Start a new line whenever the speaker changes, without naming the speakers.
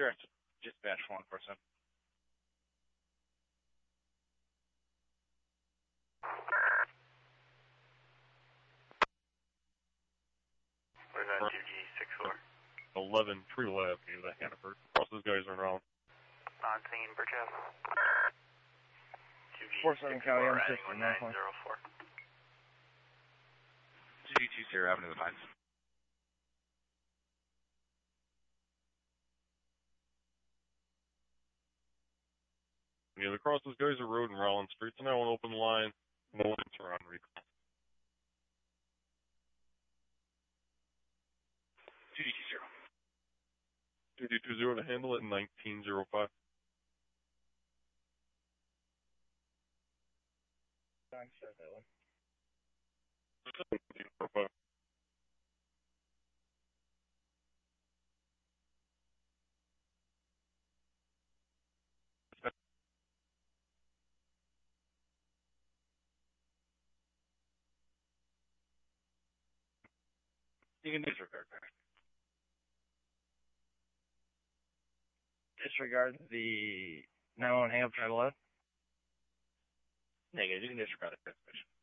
Direct. Dispatch 147.
We're on 2G64.
11 Tree Lab, the Hannaford. Cross those guys are around.
On scene, Bridgehouse.
47
2G64,
County, I'm
adding
6904.
1904.
2G20 Avenue of the Pines.
Yeah, the cross those guys are road and Rollins Streets, and now an open line. No lights are on recall.
2G20.
2G20 to handle it in 1905.
Thanks, start that one.
1905.
You can disregard that.
Disregard the 911 hang up, try to load.
Negative. You can disregard it.